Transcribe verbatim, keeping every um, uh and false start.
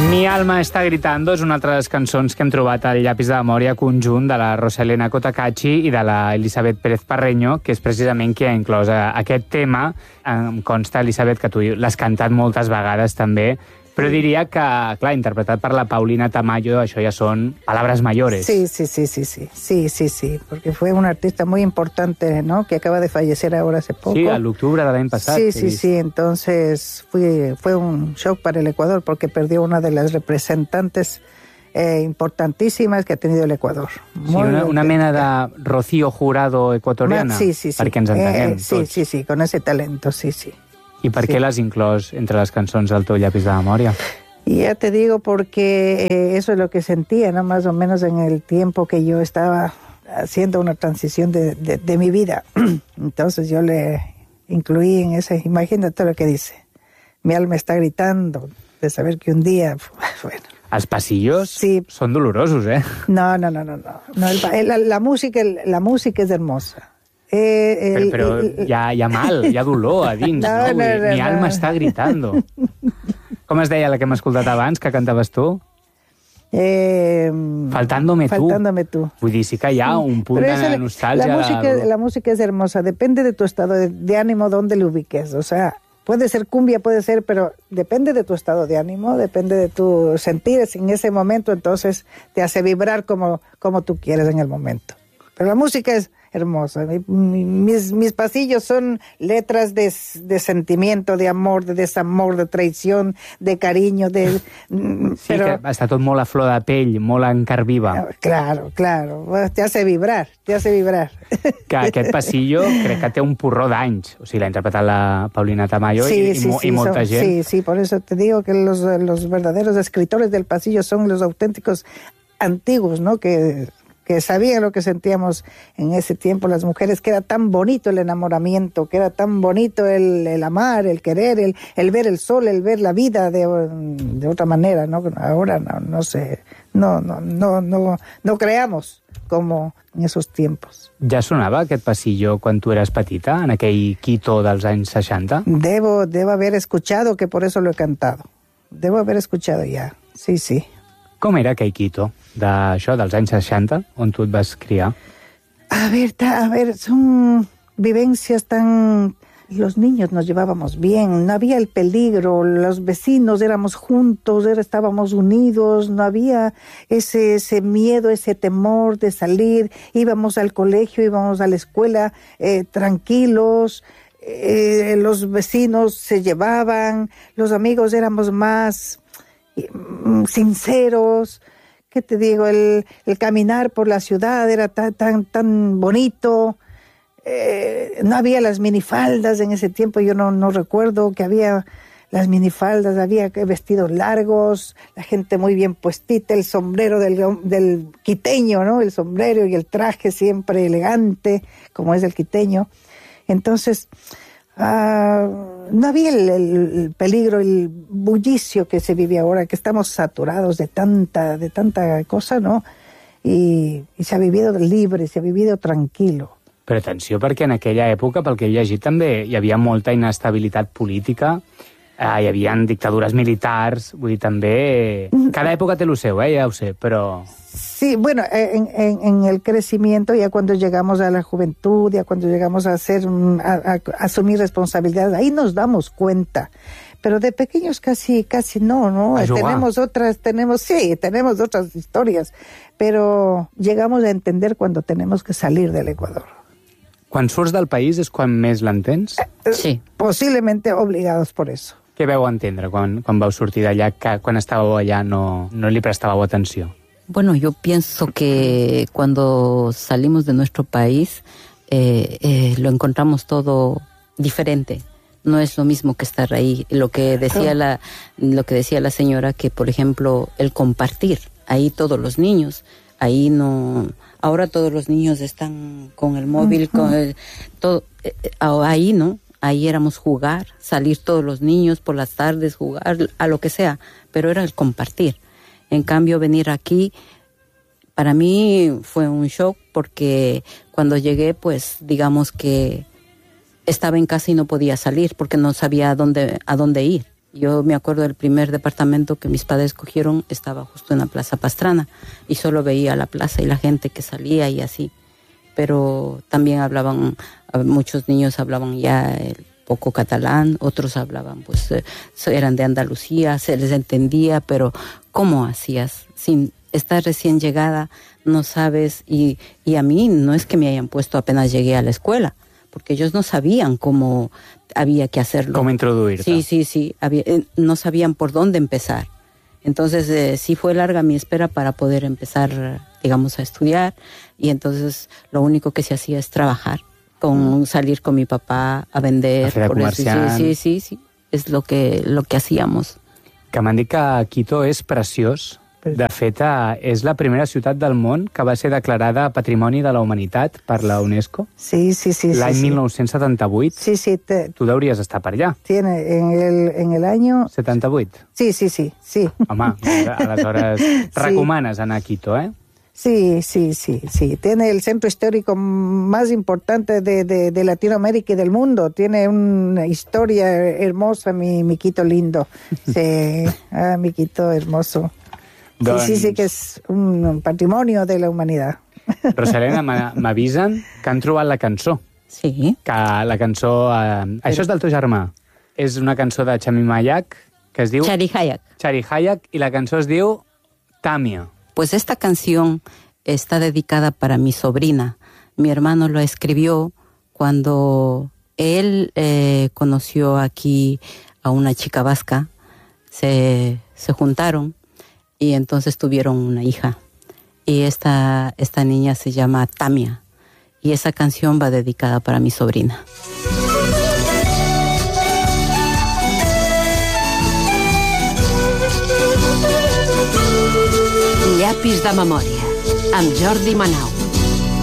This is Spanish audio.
Mi alma està gritando és una altra de les cançons que hem trobat al llapis de memòria conjunt de la Rosalena Cotacachi i de la Elisabet Pérez Parreño, que és precisament qui ha inclòs aquest tema. Em consta, Elisabet, que tu l'has cantat moltes vegades també, però diria que, clar, interpretat per la Paulina Tamayo, això ja son palabras mayores. Sí, sí, sí, sí, sí, sí, sí, sí, porque fue una artista muy importante, ¿no?, que acaba de fallecer ahora hace poco. Sí, al octubre de l'any passat. Sí, sí, sí, entonces fue, fue un shock para el Ecuador porque perdió una de las representantes eh, importantíssimes que ha tenido el Ecuador. Sí, una, una mena de Rocío Jurado ecuatoriana, sí, sí, sí. perquè ens entenguem eh, sí, tots. Sí, sí, con ese talento, sí, sí. I per sí. què l'has inclòs entre les cançons del teu llapis de memòria? Y ya te digo porque eh, eso es lo que sentía, ¿no?, más o menos en el tiempo que yo estaba haciendo una transición de, de, de mi vida. Entonces yo le incluí en ese, imagínate lo que dice, mi alma está gritando de saber que un día, bueno. Els passillos sí. Són dolorosos, eh? No, no, no, no, no. no el, la, la, música, la música es hermosa. Eh, el, però però el, hi, ha, hi ha mal, hi ha dolor a dins, no? no, no, no Mi no, alma no. està gritando. Com es deia la que hem escoltat abans, que cantaves tu? Eh, Faltándome tú. Faltándome tú. Vull dir, sí que hi ha un punt Pero de la, nostàlgia. La música, de... la música es hermosa, depende de tu estado de, de ánimo, donde lo ubiques. O sea, puede ser cumbia, puede ser, pero depende de tu estado de ánimo, depende de tu sentir en ese momento, entonces te hace vibrar como, como tú quieres en el momento. Pero la música es hermosa. Mi, mi, mis, mis pasillos son letras de, de sentimiento, de amor, de desamor, de traición, de cariño, de... Sí, pero... que està tot molt a flor de pell, molt en carn viva. Claro, claro. Te hace vibrar, te hace vibrar. Que aquest passillo crec que té un porró d'anys. O sigui, l'ha interpretat la Paulina Tamayo sí, i, sí, i, sí, i molta son, gent. Sí, sí, por eso te digo que los, los verdaderos escritores del pasillo son los auténticos antiguos, ¿no?, que... que sabían lo que sentíamos en ese tiempo las mujeres, que era tan bonito el enamoramiento, que era tan bonito el, el amar, el querer, el, el ver el sol, el ver la vida de, de otra manera, ¿no? Ahora no, no sé, no, no, no, no, no creamos como en esos tiempos. Ja sonava aquest passillo quan tu eres petita, en aquell Quito dels anys seixanta? Debo, debo haber escuchado, que por eso lo he cantado. Debo haber escuchado ya, sí, sí. Com era aquell Quito d'això, dels anys seixanta, on tu et vas criar? A ver, ta, a ver, son vivencias tan... Los niños nos llevábamos bien, no había el peligro, los vecinos éramos juntos, era, estábamos unidos, no había ese, ese miedo, ese temor de salir, íbamos al colegio, íbamos a la escuela eh, tranquilos, eh, los vecinos se llevaban, los amigos éramos más sinceros. ¿Qué te digo? El, el caminar por la ciudad era tan, tan, tan bonito. Eh, no había las minifaldas en ese tiempo, yo no, no recuerdo que había las minifaldas, había vestidos largos, la gente muy bien puestita, el sombrero del, del quiteño, ¿no? El sombrero y el traje siempre elegante, como es el quiteño. Entonces, Uh, no había el, el, el peligro, el bullicio que se vive ahora, que estamos saturados de tanta, de tanta cosa, ¿no? Y, y se ha vivido libre, se ha vivido tranquilo. Però atenció, perquè en aquella època, pel que he llegit, també hi havia molta inestabilitat política, eh, hi havia dictadures militars, vull dir, també... Cada època té lo seu, eh, ja ho sé, però... Sí, bueno, en, en, en el crecimiento, ya cuando llegamos a la juventud, ya cuando llegamos a hacer, a, a, a asumir responsabilidades, ahí nos damos cuenta. Pero de pequeños casi, casi no, ¿no? Tenemos otras, tenemos, sí, tenemos otras historias, pero llegamos a entender cuando tenemos que salir del Ecuador. Quan surts del país és quan més l'entens? Sí. Posiblemente obligados por eso. Què vau entendre quan, quan vau sortir d'allà, que quan estàveu allà no, no li prestàveu atenció? Bueno, yo pienso que cuando salimos de nuestro país eh, eh, lo encontramos todo diferente. No es lo mismo que estar ahí. Lo que decía la, lo que decía la señora, que por ejemplo el compartir, ahí todos los niños, ahí no, ahora todos los niños están con el móvil, uh-huh. con el, todo, eh, ahí no, ahí éramos jugar, salir todos los niños por las tardes, jugar a lo que sea, pero era el compartir. En cambio, venir aquí, para mí fue un shock porque cuando llegué, pues, digamos que estaba en casa y no podía salir porque no sabía a dónde, a dónde ir. Yo me acuerdo del primer departamento que mis padres cogieron, estaba justo en la Plaza Pastrana y solo veía la plaza y la gente que salía y así. Pero también hablaban, muchos niños hablaban ya el poco catalán, otros hablaban, pues eh, eran de Andalucía, se les entendía, pero ¿cómo hacías? Sin estar recién llegada, no sabes, y, y a mí no es que me hayan puesto apenas llegué a la escuela, porque ellos no sabían cómo había que hacerlo. ¿Cómo introduirte? Sí, sí, sí, había, eh, no sabían por dónde empezar. Entonces eh, sí fue larga mi espera para poder empezar, digamos, a estudiar, y entonces lo único que se hacía es trabajar, con salir con mi papá a vender. A fer de por eso, comerciant. sí, sí, sí, sí, es lo que, lo que hacíamos. Que m'han dit que Quito és preciós. De fet, eh, és la primera ciutat del món que va ser declarada Patrimoni de la Humanitat per la UNESCO. Sí, sí, sí. L'any sí, sí. mil nou-cents setanta-vuit. Sí, sí, te- Tu deuries estar per allà. tiene en el, en el año... setanta-vuit. Sí, sí, sí, sí. Home, aleshores recomanes anar a Quito, eh? Sí, sí, sí, sí. Tiene el centro histórico más importante de, de, de Latinoamérica y del mundo. Tiene una historia hermosa, mi, mi Quito lindo. Sí, ah, mi Quito hermoso. Doncs, Sí, sí, sí, que és un patrimonio de la humanitat. Rosalena, m'a- m'avisen que han trobat la cançó. Sí. Que la cançó... Eh, això és del teu germà. És una cançó de Chami Mayak que es diu Chari Hayak. Chari Hayak i la cançó es diu Tamia. Pues esta canción está dedicada para mi sobrina. Mi hermano lo escribió cuando él eh, conoció aquí a una chica vasca. Se, se juntaron y entonces tuvieron una hija. Y esta, esta niña se llama Tamia. Y esa canción va dedicada para mi sobrina. Llapis de memòria, amb Jordi Manau.